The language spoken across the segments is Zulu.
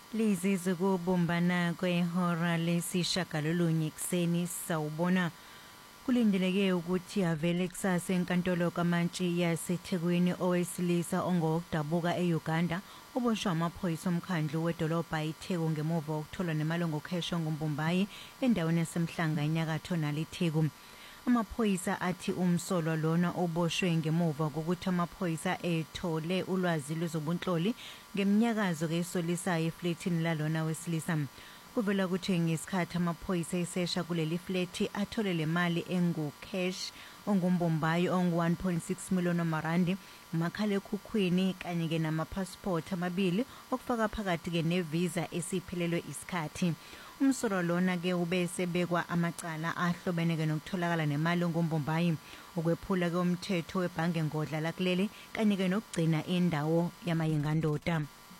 Lizizi kubumbana kwehora lesishagalolunye kuseni sawubona kulindeleke ukuthi avele kusasa enkantolo kaMantshi yaseThekwini owesilisa ongokudabuka eUganda uboshwe amaphoyisa omkhandlu wedolobha iTheku ngemuva kokuthola nemalungu khesho ngumbumbayi endaweni yasemhlanga enyakatho nalitheku. Amaphoyisa athi umsolwa lona oboshwe ngemuva kokuthi amaphoyisa ethole ulwazi lwezobunhloli ngeminyakazo kesolisayo efletini lalona wesilisa. Kuvela ukuthi ngesikhathi amaphoyisa esesha kuleli fleti athole le mali engu-cash ongumbombayi ongu-1.6 million wamarandi, umakhalekhukhwini kanye-ke namapassport amabili okufaka phakathi-ke nevisa esiphelelwe isikhathi. Umsolwa lona-ke ubesebekwa amacala ahlobene-ke nokutholakala nemali ongumbombayi, ukwephula-ke umthetho webhange ngodla lakuleli kanye-ke nokugcina indawo yamayingandoda.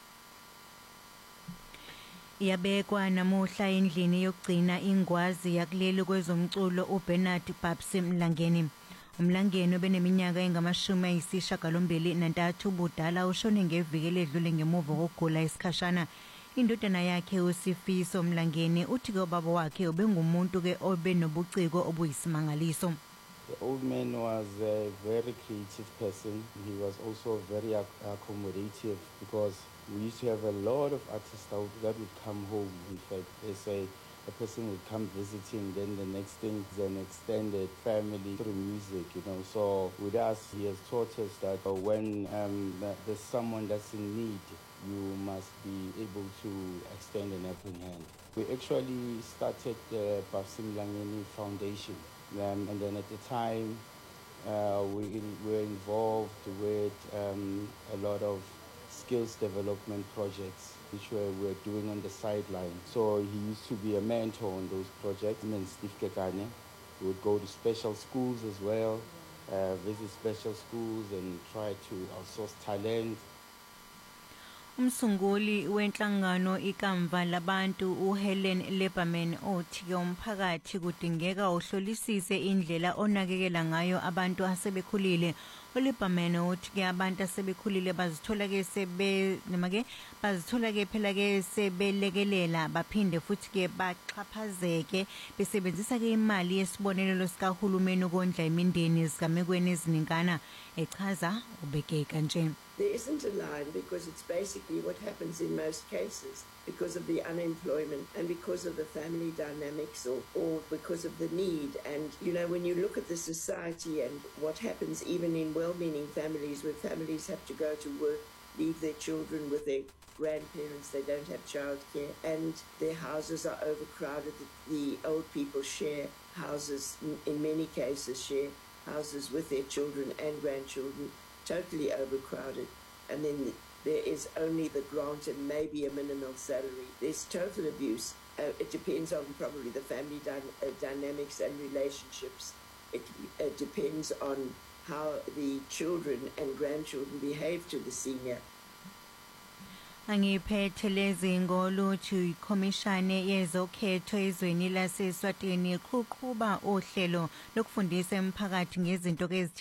Yabekwa namuhla endlini yokugcina ingwazi yakuleli kwezomculo uBernard Babsi Mlangeni. Umlangeni obeneminyaka engama-83 ubudala ushone ngeviki eledlule ngemuva kokugula isikhashana. Indodana yakhe uSifiso Mlangeni uthi ke ubaba wakhe ubengumuntu-ke obenobuciko obuyisimangaliso. The old man was a very creative person. He was also very accommodative because we used to have a lot of artists that would come home. In fact, they say a person would come visiting, then the next thing is an extended family through music, So with us, he has taught us that when there's someone that's in need, you must be able to extend an helping hand. We actually started the Babsi Mlangeni Foundation. And then at the time, we were involved with a lot of skills development projects, which we were doing on the sideline. So he used to be a mentor on those projects. And Steve Kekane would go to special schools as well, visit special schools and try to outsource talent. Umsunguli wenhlangano ikamva labantu uHelen Lieberman uthi umphakathi kudingeka uhlolisise indlela onakekela ngayo abantu asebekhulile. uLieberman uthi ke abantu asebekhulile bazithola ke phela ke sebelekelela baphinde futhi ke baxhaphazeke besebenzisa ke imali yesibonelelo sikahulumeni ukondla imindeni zigamekweni eziningana echaza ubeke kanje. There isn't a line because it's basically what happens in most cases because of the unemployment and because of the family dynamics or because of the need. And, when you look at the society and what happens even in well-meaning families where families have to go to work, leave their children with their grandparents, they don't have childcare, and their houses are overcrowded. The old people share houses, in many cases share houses with their children and grandchildren, totally overcrowded, and then there is only the grant and maybe a minimal salary. There's total abuse. It depends on probably the family dynamics and relationships. It depends on how the children and grandchildren behave to the senior. Angiphethe lezi ngoluthi ikhomishane yezokhetho ezweni laseSwatini iqhuqhuba uhlelo lokufundisa emphakathi ngezinto